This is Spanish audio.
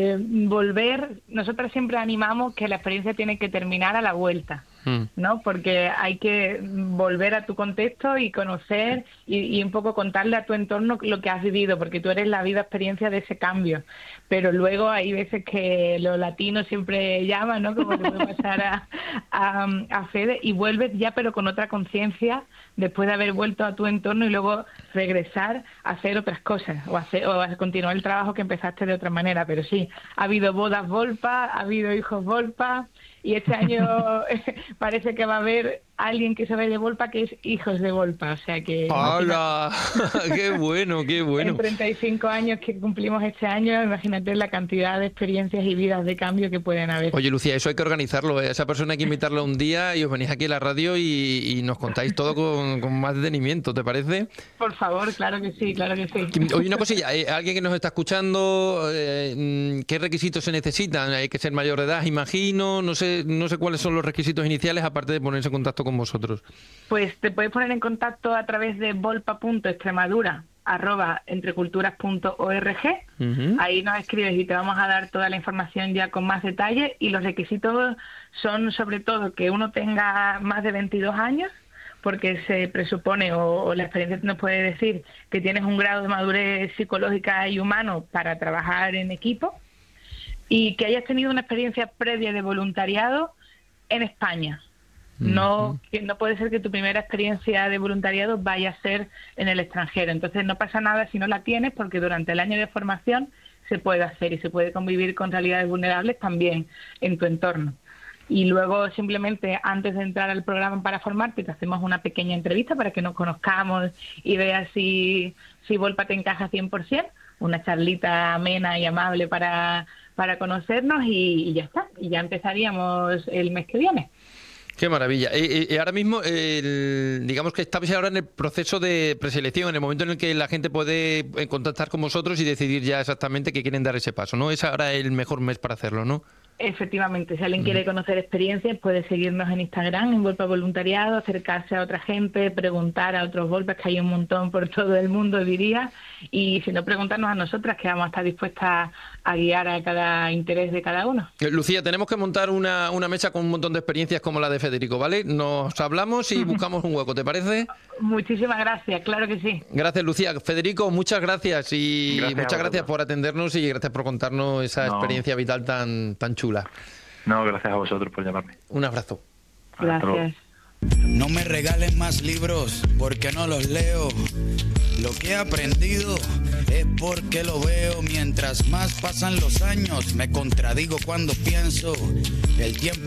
volver, nosotros siempre animamos que la experiencia tiene que terminar a la vuelta, ¿no? Porque hay que volver a tu contexto y conocer y un poco contarle a tu entorno lo que has vivido, porque tú eres la vida experiencia de ese cambio. Pero luego hay veces que los latinos siempre llaman, ¿no? Como te puede pasar a Fede, y vuelves ya pero con otra conciencia después de haber vuelto a tu entorno y luego regresar a hacer otras cosas o a continuar el trabajo que empezaste de otra manera. Pero sí, ha habido bodas Volpa, ha habido hijos Volpa, y este año parece que va a haber alguien que se ve de Volpa que es hijos de Volpa, o sea que... ¡Hala! ¡Qué bueno, qué bueno! En 35 años que cumplimos este año, imagínate la cantidad de experiencias y vidas de cambio que pueden haber. Oye, Lucía, eso hay que organizarlo, ¿eh? A esa persona hay que invitarla un día y os venís aquí a la radio y nos contáis todo con más detenimiento, ¿te parece? Por favor, claro que sí, claro que sí. Oye, una cosilla, alguien que nos está escuchando, ¿qué requisitos se necesitan? Hay que ser mayor de edad, imagino, no sé cuáles son los requisitos iniciales, aparte de ponerse en contacto con vosotros. Pues te puedes poner en contacto a través de volpa.extremadura@entreculturas.org. Ahí nos escribes y te vamos a dar toda la información ya con más detalle, y los requisitos son sobre todo que uno tenga más de 22 años, porque se presupone o la experiencia nos puede decir que tienes un grado de madurez psicológica y humano para trabajar en equipo, y que hayas tenido una experiencia previa de voluntariado en España. No puede ser que tu primera experiencia de voluntariado vaya a ser en el extranjero. Entonces no pasa nada si no la tienes, porque durante el año de formación se puede hacer y se puede convivir con realidades vulnerables también en tu entorno. Y luego simplemente antes de entrar al programa para formarte te hacemos una pequeña entrevista para que nos conozcamos y veas si Volpa te encaja 100%, una charlita amena y amable para conocernos y ya está. Y ya empezaríamos el mes que viene. Qué maravilla. Ahora mismo, digamos que estáis ahora en el proceso de preselección, en el momento en el que la gente puede contactar con vosotros y decidir ya exactamente que quieren dar ese paso, ¿no? Es ahora el mejor mes para hacerlo, ¿no? Efectivamente, si alguien quiere conocer experiencias, puede seguirnos en Instagram, en Volpa Voluntariado, acercarse a otra gente, preguntar a otros Volpas, que hay un montón por todo el mundo, diría, y si no, preguntarnos a nosotras, que vamos a estar dispuestas a guiar a cada interés de cada uno. Lucía, tenemos que montar una mesa con un montón de experiencias como la de Federico, ¿vale? Nos hablamos y buscamos un hueco, ¿te parece? Muchísimas gracias, claro que sí. Gracias, Lucía. Federico, muchas gracias y muchas gracias por atendernos y gracias por contarnos esa experiencia vital tan chula. No, gracias a vosotros por llamarme. Un abrazo. Gracias. No me regalen más libros porque no los leo. Lo que he aprendido es porque lo veo. Mientras más pasan los años, me contradigo cuando pienso. El tiempo